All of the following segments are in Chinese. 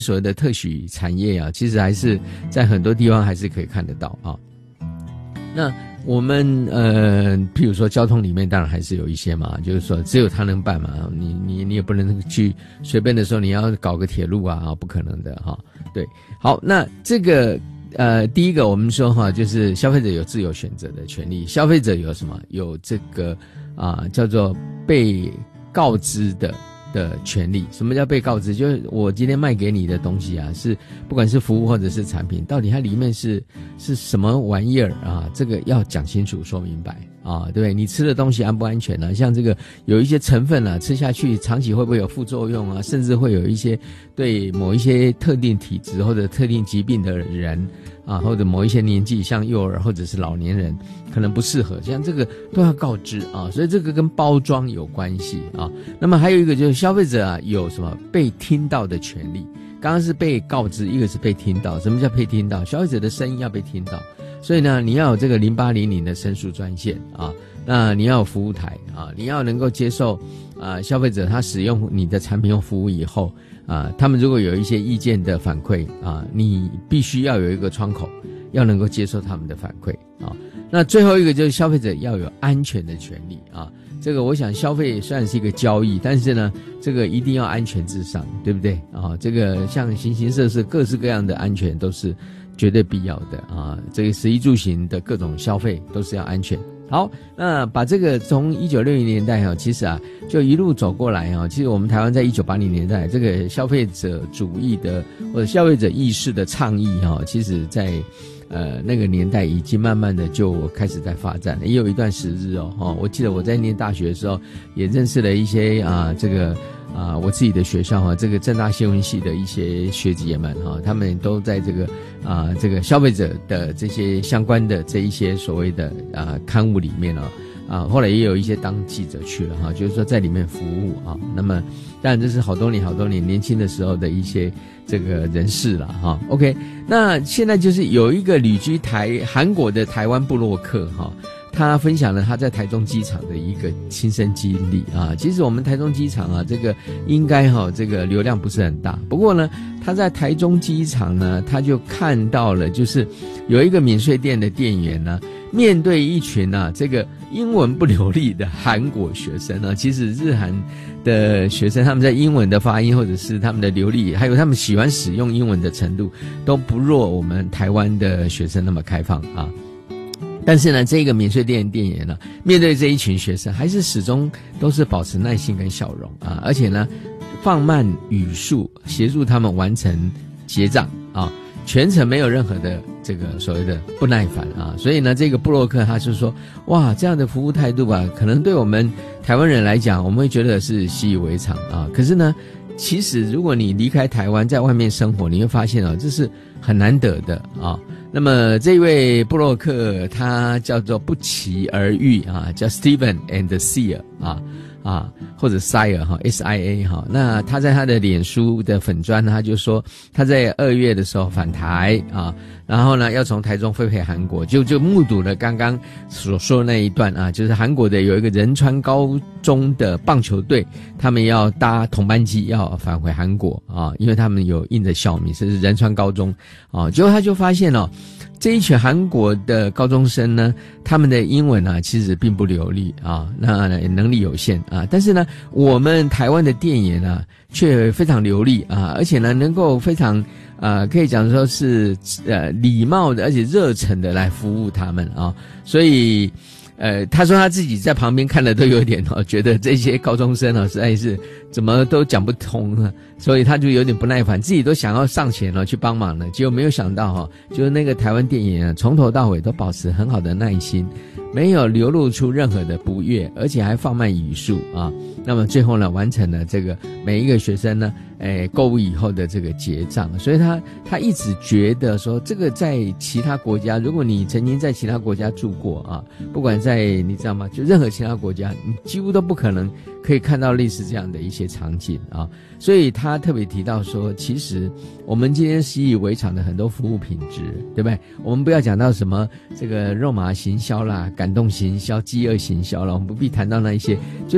所谓的特许产业啊，其实还是在很多地方还是可以看得到啊。那我们譬如说交通里面当然还是有一些嘛，就是说只有他能办嘛，你也不能去随便的时候你要搞个铁路啊，不可能的哈。对，好，那这个第一个我们说哈，就是消费者有自由选择的权利，消费者有什么？有这个叫做被告知的权利。什么叫被告知？就是我今天卖给你的东西啊，是不管是服务或者是产品，到底它里面是什么玩意儿啊？这个要讲清楚说明白啊，对不对？你吃的东西安不安全啊？像这个有一些成分啊，吃下去长期会不会有副作用啊？甚至会有一些对某一些特定体质或者特定疾病的人啊，或者某一些年纪，像幼儿或者是老年人，可能不适合，像这个都要告知啊，所以这个跟包装有关系啊。那么还有一个就是消费者啊，有什么被听到的权利？刚刚是被告知，一个是被听到。什么叫被听到？消费者的声音要被听到，所以呢，你要有这个0800的申诉专线啊，那你要有服务台啊，你要能够接受消费者他使用你的产品或服务以后。他们如果有一些意见的反馈啊，你必须要有一个窗口，要能够接受他们的反馈啊。那最后一个就是消费者要有安全的权利啊。这个我想消费虽然是一个交易，但是呢，这个一定要安全至上，对不对啊？这个像形形色色各式各样的安全都是绝对必要的啊。这个食衣住行的各种消费都是要安全。好，那把这个从1960年代其实就一路走过来其实我们台湾在1980年代这个消费者主义的或者消费者意识的倡议其实在那个年代已经慢慢的就开始在发展了，也有一段时日我记得我在念大学的时候也认识了一些这个我自己的学校这个政大新闻系的一些学姐们他们都在这个消费者的这些相关的这一些所谓的刊物里面后来也有一些当记者去了就是说在里面服务那么当然这是好多年年轻的时候的一些这个人士了OK， 那现在就是有一个旅居韩国的台湾部落客他分享了他在台中机场的一个亲身经历其实我们台中机场这个应该这个流量不是很大，不过呢他在台中机场呢他就看到了就是有一个免税店的店员呢面对一群这个英文不流利的韩国学生其实日韩的学生他们在英文的发音或者是他们的流利还有他们喜欢使用英文的程度都不弱我们台湾的学生那么开放但是呢这个免税店店员呢面对这一群学生还是始终都是保持耐心跟笑容而且呢放慢语速协助他们完成结账全程没有任何的这个所谓的不耐烦所以呢这个部落客他是说哇这样的服务态度可能对我们台湾人来讲我们会觉得是习以为常可是呢其实如果你离开台湾在外面生活你会发现这是很难得的那么这位部落客他叫做不期而遇叫 Steven and Sear 或者 Sire SIA 那他在他的脸书的粉专他就说他在2月的时候返台然后呢要从台中飞回韩国就目睹了刚刚所说的那一段就是韩国的有一个仁川高中的棒球队他们要搭同班机要返回韩国因为他们有印着校名是仁川高中结果他就发现这一群韩国的高中生呢他们的英文其实并不流利那能力有限但是呢我们台湾的店员却非常流利而且呢能够非常可以讲说是礼貌的而且热忱的来服务他们所以他说他自己在旁边看了都有点觉得这些高中生实在是怎么都讲不通所以他就有点不耐烦，自己都想要上前去帮忙了，结果没有想到就是那个台湾店员从头到尾都保持很好的耐心，没有流露出任何的不悦，而且还放慢语速那么最后呢完成了这个每一个学生呢购物以后的这个结账。所以他一直觉得说这个在其他国家，如果你曾经在其他国家住过不管在你知道吗，就任何其他国家你几乎都不可能可以看到类似这样的一些场景所以他特别提到说其实我们今天习以为常的很多服务品质，对不对？我们不要讲到什么这个肉麻行销啦、感动行销、饥饿行销啦，我们不必谈到那一些，就是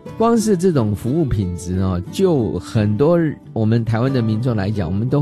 光是这种服务品质哦，就很多我们台湾的民众来讲，我们都